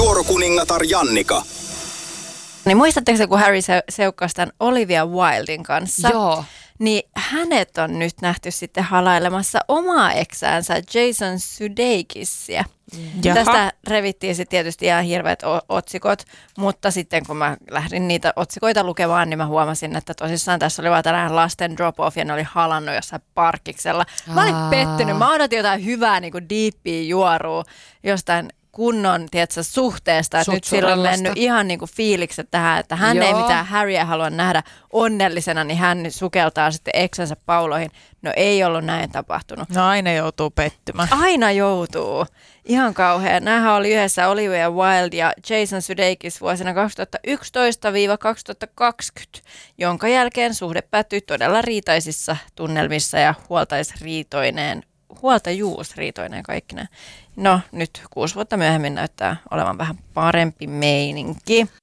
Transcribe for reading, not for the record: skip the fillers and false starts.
Juorukuningatar Jannika. Niin muistatteko se, kun Harry seukkasi tämän Olivia Wildin kanssa? Joo. Niin hänet on nyt nähty sitten halailemassa omaa eksäänsä Jason Sudeikisia. Jaha. Tästä revittiin sitten tietysti ihan hirveät otsikot, mutta sitten kun mä lähdin niitä otsikoita lukemaan, niin mä huomasin, että tosissaan tässä oli vaan tällainen lasten drop-off ja ne oli halannut jossain parkkiksella. Mä olin pettynyt, mä odotin jotain hyvää niin kuin diippiä juorua jostain kunnon, tiedätkö, suhteesta, että nyt sillä on mennyt ihan niin kuin fiilikset tähän, että hän ei mitään Harryä halua nähdä onnellisena, niin hän sukeltaa sitten eksänsä pauloihin. No ei ollut näin tapahtunut. No aina joutuu pettymään. Aina joutuu. Ihan kauhea. Nämähän oli yhdessä Olivia Wilde ja Jason Sudeikis vuosina 2011-2020, jonka jälkeen suhde päättyi todella riitaisissa tunnelmissa ja huoltajuusriitoineen kaikkineen. No nyt 6 vuotta myöhemmin näyttää olevan vähän parempi meininki.